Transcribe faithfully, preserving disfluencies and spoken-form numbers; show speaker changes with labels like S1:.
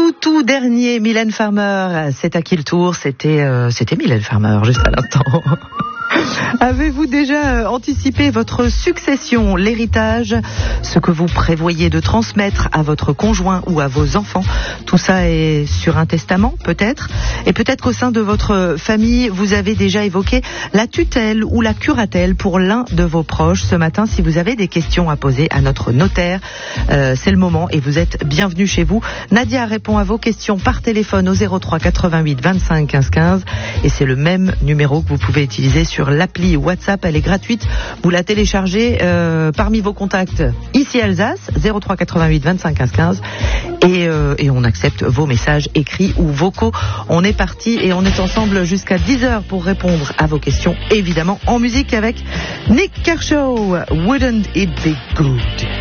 S1: tout, tout dernier, Mylène Farmer. C'est à qui le tour? C'était, euh, c'était Mylène Farmer, juste à l'instant. Avez-vous déjà anticipé votre succession, l'héritage, ce que vous prévoyez de transmettre à votre conjoint ou à vos enfants? Tout ça est sur un testament, peut-être. Et peut-être qu'au sein de votre famille, vous avez déjà évoqué la tutelle ou la curatelle pour l'un de vos proches. Ce matin, si vous avez des questions à poser à notre notaire, euh, c'est le moment et vous êtes bienvenue chez vous. Nadia répond à vos questions par téléphone au zéro trois quatre-vingt-huit vingt-cinq quinze quinze et c'est le même numéro que vous pouvez utiliser sur l'appli WhatsApp. Elle est gratuite. Vous la téléchargez euh, parmi vos contacts ici Alsace, zéro trois quatre-vingt-huit vingt-cinq quinze quinze et, euh, et on accepte vos messages écrits ou vocaux. On est parti et on est ensemble jusqu'à dix heures pour répondre à vos questions, évidemment en musique avec Nick Kershaw. Wouldn't it be good?